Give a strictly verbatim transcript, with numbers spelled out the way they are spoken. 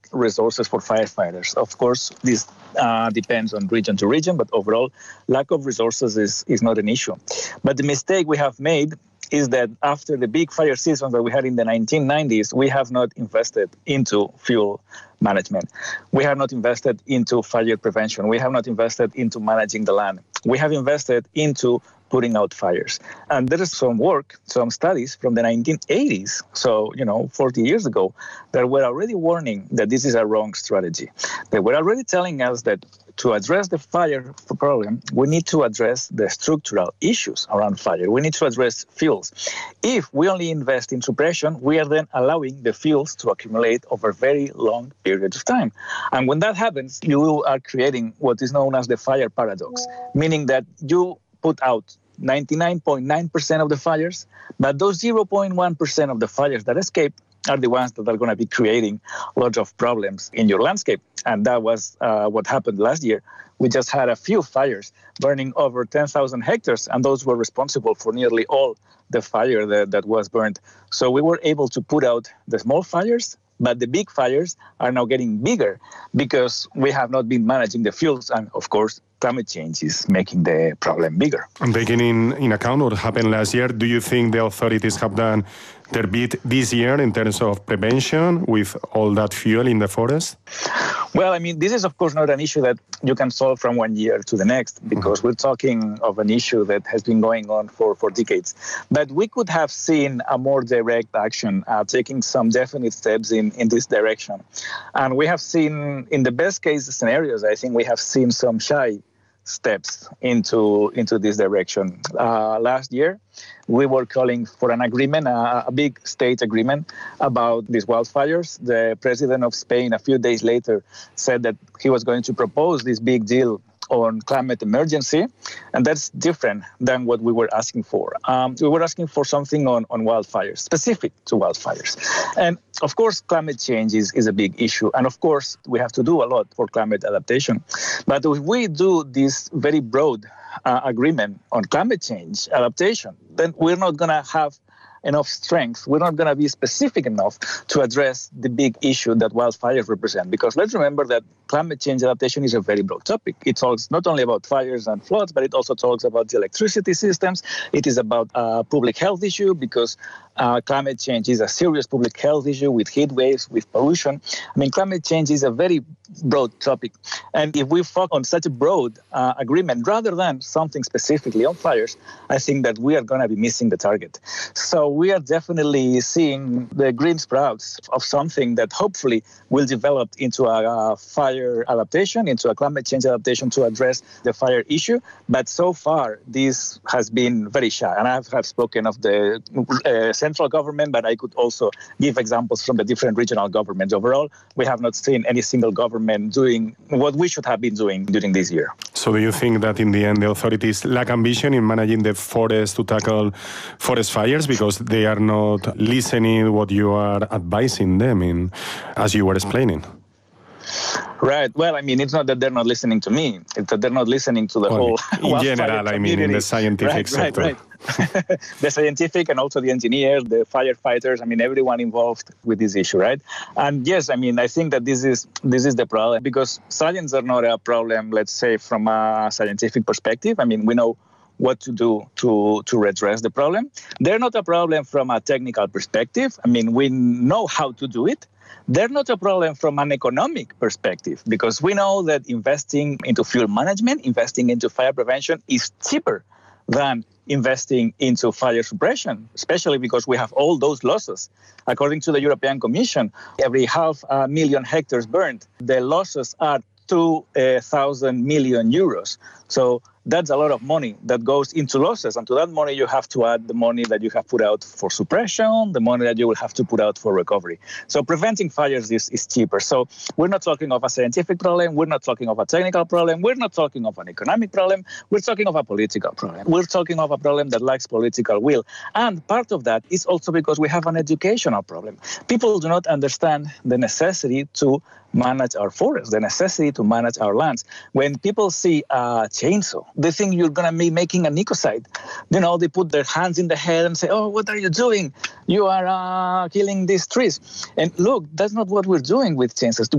resources for firefighters. Of course, this uh, depends on region to region, but overall, lack of resources is, is not an issue. But the mistake we have made is that after the big fire seasons that we had in the nineteen nineties, we have not invested into fuel management. We have not invested into fire prevention. We have not invested into managing the land. We have invested into putting out fires. And there is some work, some studies from the nineteen eighties, so, you know, forty years ago, that were already warning that this is a wrong strategy. They were already telling us that to address the fire problem, we need to address the structural issues around fire. We need to address fuels. If we only invest in suppression, we are then allowing the fuels to accumulate over very long periods of time. And when that happens, you are creating what is known as the fire paradox, meaning that you put out ninety-nine point nine percent of the fires, but those zero point one percent of the fires that escape are the ones that are going to be creating lots of problems in your landscape. And that was uh, what happened last year. We just had a few fires burning over ten thousand hectares, and those were responsible for nearly all the fire that, that was burned. So we were able to put out the small fires, but the big fires are now getting bigger because we have not been managing the fuels. And of course, climate change is making the problem bigger. And taking in, in account what happened last year, do you think the authorities have done their bit this year in terms of prevention with all that fuel in the forest? Well, I mean, this is, of course, not an issue that you can solve from one year to the next, because mm-hmm. we're talking of an issue that has been going on for, for decades. But we could have seen a more direct action, uh, taking some definite steps in, in this direction. And we have seen, in the best case scenarios, I think we have seen some shy steps into into this direction. Uh, last year, we were calling for an agreement, a, a big state agreement about these wildfires. The president of Spain, a few days later, said that he was going to propose this big deal on climate emergency, and that's different than what we were asking for. Um, we were asking for something on, on wildfires, specific to wildfires. And of course, climate change is, is a big issue. And of course, we have to do a lot for climate adaptation. But if we do this very broad uh, agreement on climate change adaptation, then we're not going to have enough strength. We're not going to be specific enough to address the big issue that wildfires represent. Because let's remember that climate change adaptation is a very broad topic. It talks not only about fires and floods, but it also talks about the electricity systems. It is about a public health issue, because uh, climate change is a serious public health issue with heat waves, with pollution. I mean, climate change is a very broad topic. And if we focus on such a broad uh, agreement, rather than something specifically on fires, I think that we are going to be missing the target. So we are definitely seeing the green sprouts of something that hopefully will develop into a, a fire adaptation, into a climate change adaptation to address the fire issue. But so far, this has been very shy. And I have, have spoken of the uh, central government, but I could also give examples from the different regional governments. Overall, we have not seen any single government doing what we should have been doing during this year. So do you think that in the end, the authorities lack ambition in managing the forest to tackle forest fires because they are not listening what you are advising them in, as you were explaining? Right. Well, I mean, it's not that they're not listening to me. It's that they're not listening to the well, whole in general, I mean, in the scientific right, sector. Right, right. The scientific and also the engineers, the firefighters, I mean, everyone involved with this issue, right? And yes, I mean, I think that this is this is the problem, because science are not a problem, let's say, from a scientific perspective. I mean, we know what to do to, to redress the problem. They're not a problem from a technical perspective. I mean, we know how to do it. They're not a problem from an economic perspective, because we know that investing into fuel management, investing into fire prevention is cheaper than investing into fire suppression, especially because we have all those losses. According to the European Commission, every half a million hectares burned, the losses are two thousand million euros. So that's a lot of money that goes into losses. And to that money, you have to add the money that you have put out for suppression, the money that you will have to put out for recovery. So preventing fires is, is cheaper. So we're not talking of a scientific problem. We're not talking of a technical problem. We're not talking of an economic problem. We're talking of a political problem. We're talking of a problem that lacks political will. And part of that is also because we have an educational problem. People do not understand the necessity to manage our forests, the necessity to manage our lands. When people see a chainsaw, they think you're going to be making an ecocide. You know, they put their hands in the head and say, oh, what are you doing? You are uh, killing these trees. And look, that's not what we're doing with chainsaws.